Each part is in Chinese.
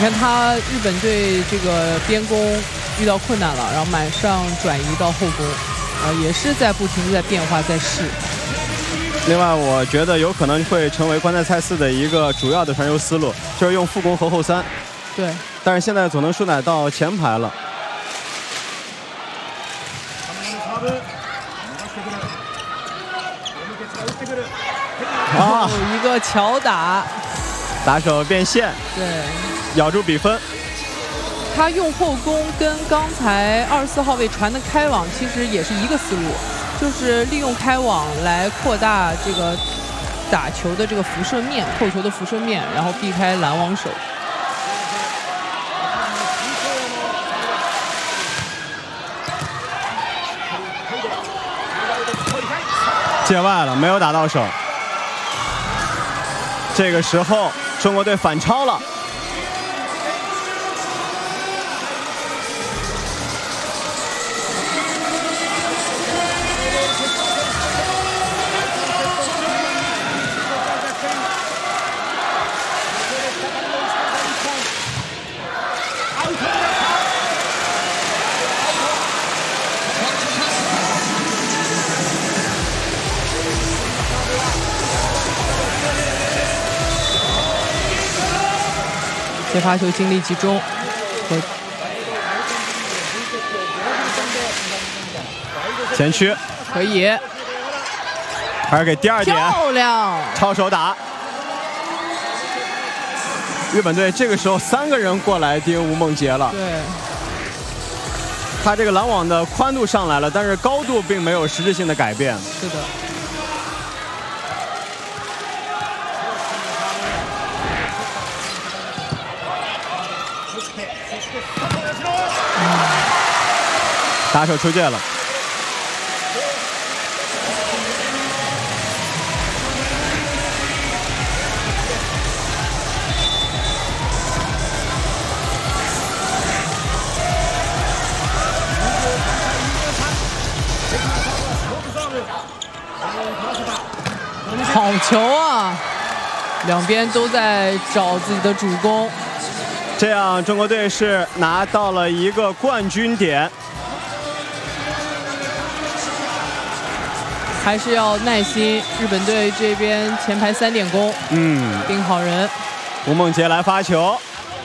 你看他日本队这个边攻遇到困难了，然后马上转移到后攻，也是在不停地在变化在试。 另外，我觉得有可能会成为关键赛4的一个主要的传球思路，就是用副攻和后三。 对。 但是现在佐藤淑乃到前排了。 啊，一个巧打， 打手变线， 对， 咬住比分。 他用后攻跟刚才24号位传的开网其实也是一个思路，就是利用开网来扩大这个打球的这个辐射面，扣球的辐射面，然后避开拦网手。 界外了，没有打到手。这个时候，中国队反超了。 接发球精力集中， 前区可以， 还是给第2点， 漂亮， 抄手打。日本队这个时候3个人过来盯吴梦洁了， 对， 他这个拦网的宽度上来了，但是高度并没有实质性的改变。 是的。 打手出界了， 好球啊！两边都在找自己的主攻， 这样中国队是拿到了一个冠军点。 还是要耐心。日本队这边前排3点攻，盯好人。 吴梦洁来发球，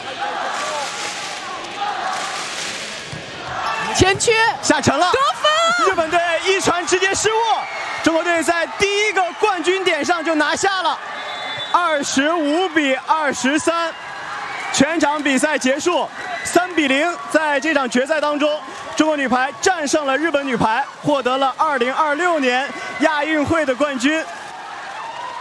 前区下沉了， 得分！ 日本队一传直接失误，中国队在第1个冠军点上就拿下了，25比23。全场比赛结束，3比0。在这场决赛当中，中国女排战胜了日本女排，获得了2026年亚运会的冠军。